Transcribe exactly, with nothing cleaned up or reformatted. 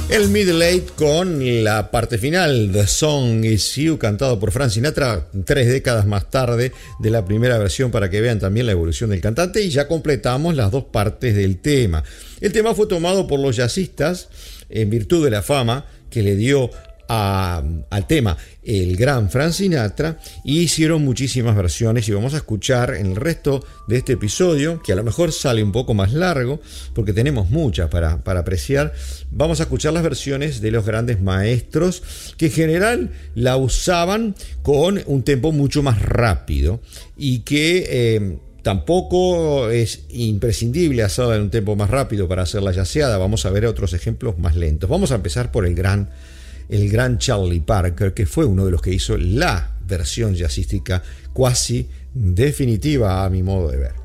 El Middle Eight con la parte final, The Song Is You, cantado por Frank Sinatra tres décadas más tarde de la primera versión, para que vean también la evolución del cantante. Y ya completamos las dos partes del tema. El tema fue tomado por los jazzistas en virtud de la fama que le dio a, al tema el gran Frank Sinatra, y hicieron muchísimas versiones, y vamos a escuchar en el resto de este episodio, que a lo mejor sale un poco más largo porque tenemos muchas para, para apreciar. Vamos a escuchar las versiones de los grandes maestros, que en general la usaban con un tempo mucho más rápido, y que eh, tampoco es imprescindible hacerla en un tempo más rápido para hacerla jazzeada. Vamos a ver otros ejemplos más lentos. Vamos a empezar por el gran el gran Charlie Parker, que fue uno de los que hizo la versión jazzística cuasi definitiva a mi modo de ver.